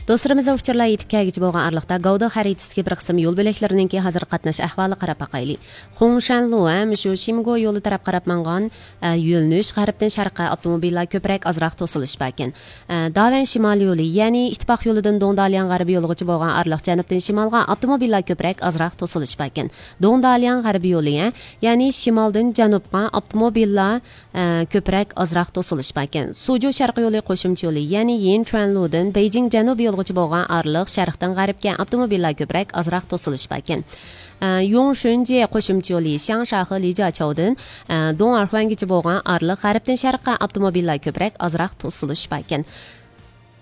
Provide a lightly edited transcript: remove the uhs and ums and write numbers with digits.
Dostlarımıza uçurlar yetib kelgichi bo'lgan arliqda Gavda xaritasidagi bir qism yo'l bo'laklarininki hozir qatnash ahvoli qarab baqayli. Xongshanlu ham shu Shimgo yo'li taraf qarab mangan yo'lnish g'arbdan sharqqa avtomobillar ko'proq azroq to'silish ekan. Davan shimol yo'li, ya'ni ittifoq yo'lidan Dongdalian g'arbiy yo'lig'icha bo'lgan arliq janubdan shimolga avtomobillar ko'proq azroq to'silish ekan. Dongdalian g'arbiy yo'li, ya'ni shimoldan janubga avtomobillar ko'proq azroq to'silish ekan. Suju sharq yo'li qo'shimcha yo'li, ya'ni Yinchuanludan Beijing janubiy yo'lgacha bo'lgan arliq sharqdan g'arbga avtomobillar ko'proq azroq to'silish ekan. Yongshunji qo'shimcha yo'li Shangsha Lijachoudan Dong'arhuangacha bo'lgan arliq g'arbdan sharqqa avtomobillar ko'proq azroq to'silish ekan.